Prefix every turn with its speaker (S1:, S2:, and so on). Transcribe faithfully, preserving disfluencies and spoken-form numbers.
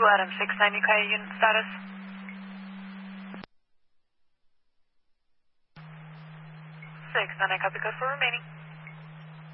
S1: two Adam six nine U K unit status. six nine, I copy code for remaining.